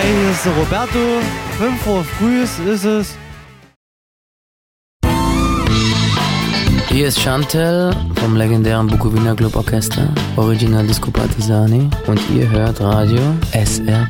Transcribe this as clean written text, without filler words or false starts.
Hi, hier ist der Roberto. 5 Uhr früh ist es. Hier ist Chantel vom legendären Bukowina Club Orchester, Original Disco Partisani, und ihr hört Radio SRP.